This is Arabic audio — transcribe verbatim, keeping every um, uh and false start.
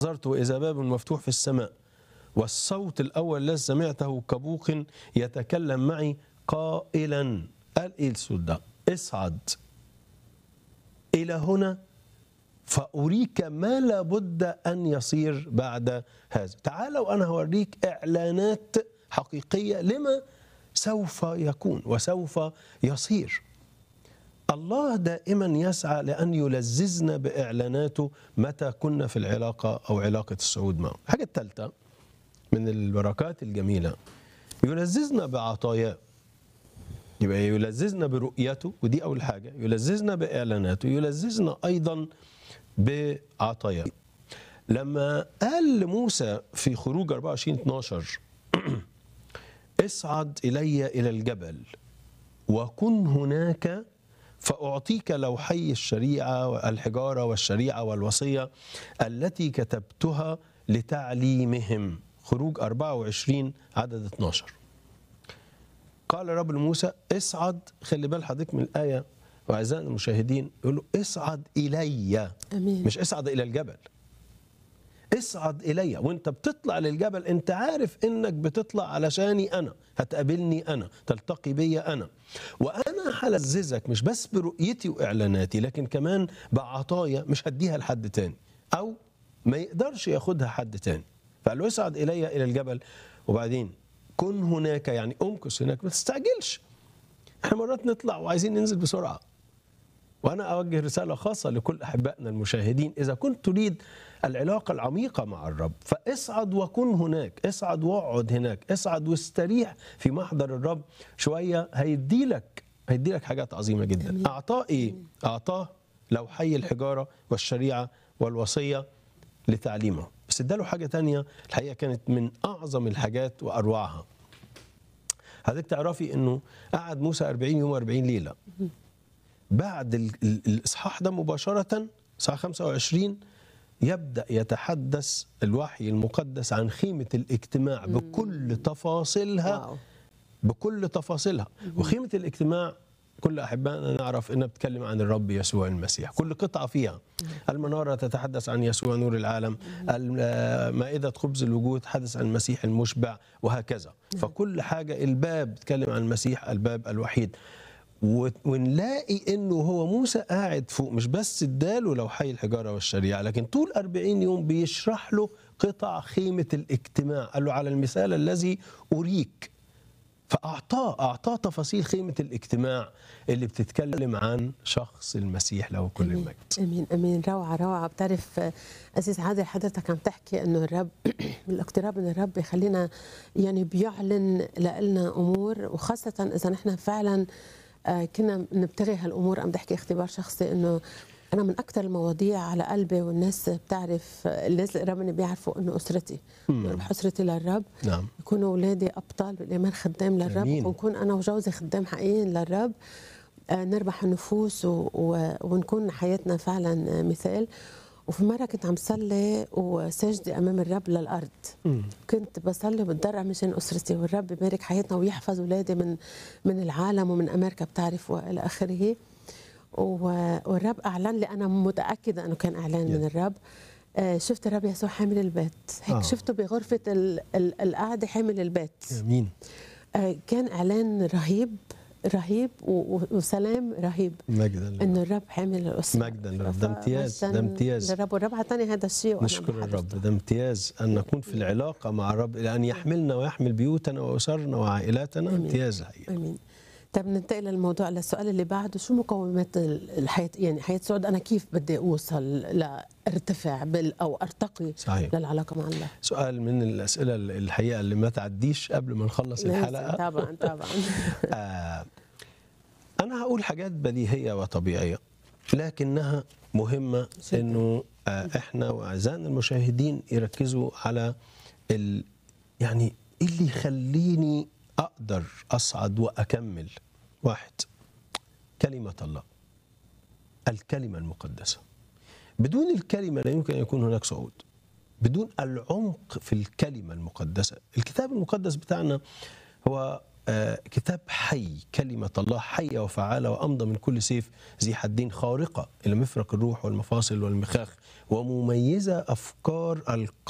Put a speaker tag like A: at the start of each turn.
A: نظرت وإذا باب مفتوح في السماء والصوت الأول الذي سمعته كبوق يتكلم معي قائلا، قال إيه الصوت ده؟ اصعد إلى هنا فأريك ما لابد أن يصير بعد هذا. تعال وأنا هوريك إعلانات حقيقية لما سوف يكون وسوف يصير. الله دائما يسعى لأن يلذذنا بإعلاناته متى كنا في العلاقة أو علاقة الصعود معه. الحاجة الثالثة من البركات الجميلة، يلذذنا بعطاياه. يبقى يلذذنا برؤيته، ودي أول حاجة، يلذذنا بإعلاناته، يلذذنا أيضا بعطاياه. لما قال لموسى في خروج أربعة وعشرين اثناشر اصعد إلي إلى الجبل وكن هناك فأعطيك لوحي الشريعة والحجارة والشريعة والوصية التي كتبتها لتعليمهم. خروج أربعة وعشرين عدد اثناشر. قال رب لموسى اصعد، خلي بال حضرتك من الآية وأعزائنا المشاهدين، يقول له اصعد إلي. أمين. مش اصعد إلى الجبل، اصعد إلي. وانت بتطلع للجبل انت عارف انك بتطلع علشاني انا، هتقابلني انا، تلتقي بي انا، وانا هلذذك مش بس برؤيتي واعلاناتي لكن كمان بعطايا مش هديها لحد تاني او ما يقدرش ياخدها حد تاني. فقال له اصعد الي الى الجبل، وبعدين كن هناك، يعني امكث هناك، ما تستعجلش. احنا مرات نطلع وعايزين ننزل بسرعه. وأنا أوجه رسالة خاصة لكل أحبائنا المشاهدين، إذا كنت تريد العلاقة العميقة مع الرب فاصعد وكن هناك، اصعد واقعد هناك، اصعد واستريح في محضر الرب شوية، هيديلك هيديلك حاجات عظيمة جدا. أعطاه إيه؟ أعطاه لوحي الحجارة والشريعة والوصية لتعليمه، بس اداله حاجة تانية الحقيقة كانت من أعظم الحاجات وأروعها. حضرتك تعرفي إنه قعد موسى أربعين يوم وأربعين ليلة. بعد الإصحاح ده مباشرة الساعة خمسة وعشرين يبدأ يتحدث الوحي المقدس عن خيمة الاجتماع بكل تفاصيلها. واو. بكل تفاصيلها. وخيمة الاجتماع كل أحبائنا نعرف إنها بتتكلم عن الرب يسوع المسيح، كل قطعة فيها. المنارة تتحدث عن يسوع نور العالم، مائدة خبز الوجود تتحدث عن المسيح المشبع، وهكذا. فكل حاجة، الباب بتتكلم عن المسيح الباب الوحيد. ونلاقي انه هو موسى قاعد فوق، مش بس اداله لوحي الحجاره والشريعه، لكن طول أربعين يوم بيشرح له قطع خيمه الاجتماع. قال له على المثال الذي اريك، فاعطاه اعطاه تفاصيل خيمه الاجتماع اللي بتتكلم عن شخص المسيح له كل المجد.
B: امين امين. روعه روعه. بتعرف أسيس عادل، حضرتك عم تحكي انه الرب الاقتراب من الرب يخلينا يعني بيعلن لنا امور، وخاصه اذا نحن فعلا كنا نبتغي هالامور. عم بحكي اختبار شخصي انه انا من اكثر المواضيع على قلبي، والناس بتعرف، الناس اللي قربوني بيعرفوا انه اسرتي، اسرتي للرب.
A: نعم.
B: يكونوا اولادي ابطال بالايمان، خدام للرب، ونكون انا وجوزي خدام حقيقيين للرب، نربح النفوس ونكون حياتنا فعلا مثال. وفي مرة كنت عم صلي وساجدة أمام الرب للأرض. م. كنت بصلي وبتضرع مشان أسرتي، والرب يبارك حياتنا ويحفظ أولادي من من العالم ومن أمريكا، بتعرف، وإلى آخره. والرب أعلن لي، أنا متأكدة أنه كان إعلان من الرب. شفت الرب يسوع حامل البيت، هيك آه. شفته بغرفة القعدة حامل البيت.
A: آمين.
B: كان إعلان رهيب رهيب وسلام رهيب.
A: مجدا
B: انه الرب حامل الاسره.
A: مجدا للرب. ده امتياز، ده امتياز
B: للرب. والرب عطاني هذا الشيء،
A: نشكر الرب. ده امتياز ان نكون في العلاقه مع الرب، لان يحملنا ويحمل بيوتنا واسرنا وعائلاتنا. امتياز الحقيقه. امين.
B: طيب ننتقل للموضوع، للسؤال اللي بعده. شو مقومات الحياه، يعني حياه سعود؟ انا كيف بدي اوصل لارتفع بال او ارتقي صحيح. للعلاقه مع الله؟
A: سؤال من الاسئله الحقيقه اللي ما تعديش قبل ما نخلص الحلقه.
B: طبعا طبعا.
A: آه أنا هقول حاجات بديهية وطبيعية لكنها مهمة، إنه إحنا وأعزائنا المشاهدين يركزوا على ال يعني اللي يخليني أقدر أصعد وأكمل. واحد، كلمة الله، الكلمة المقدسة. بدون الكلمة لا يمكن أن يكون هناك صعود. بدون العمق في الكلمة المقدسة، الكتاب المقدس بتاعنا هو آه، كتاب حي، كلمة الله حية وفعالة وأمضى من كل سيف ذي حدين، خارقة إلى مفرق الروح والمفاصل والمخاخ، ومميزة أفكار القلب